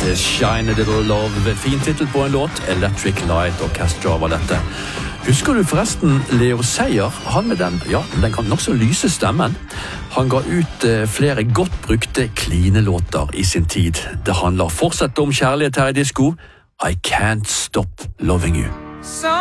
Shine a Little Love. Fin titel på en låt. Electric Light Orchestra var dette. Husker du forresten Leo Sayer? Han med den kan nok så lyse stemmen. Han ga ut flere godt brukte klinelåter i sin tid. Det handler fortsatt om kjærlighet her i disco. I Can't Stop Loving You.